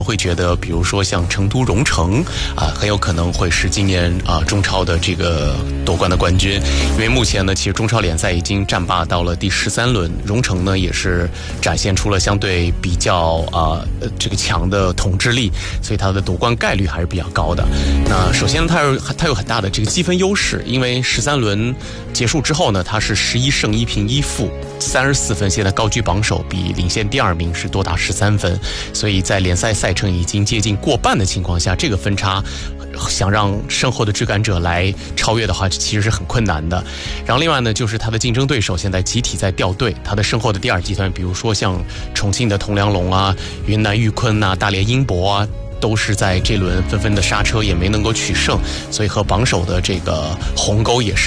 会觉得，比如说像成都蓉城很有可能会是今年中超的这个夺冠的冠军，因为目前呢，其实中超联赛已经战罢到了第13轮，蓉城呢也是展现出了相对比较这个强的统治力，所以它的夺冠概率还是比较高的。那首先它有很大的这个积分优势，因为13轮结束之后呢，它是11胜1平1负34分，现在高居榜首，比领先第2名是多达13分，所以在联赛赛程已经接近过半的情况下，这个分差想让身后的追赶者来超越的话，其实是很困难的。然后另外呢，就是他的竞争对手现在集体在掉队，他的身后的第2集团，比如说像重庆的铜梁龙云南玉坤大连英博都是在这轮纷纷的刹车，也没能够取胜，所以和榜首的这个鸿沟也是